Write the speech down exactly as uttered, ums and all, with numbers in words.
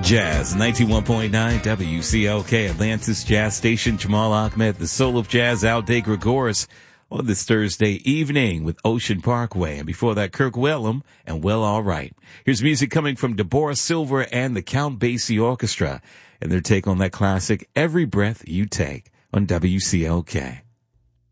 Jazz, ninety-one point nine W C L K, Atlantis Jazz Station. Jamal Ahmed, the soul of jazz, Al De Gregoris, on this Thursday evening with Ocean Parkway. And before that, Kirk Whalum and Well All Right. Here's music coming from Deborah Silver and the Count Basie Orchestra, and their take on that classic, Every Breath You Take, on W C L K.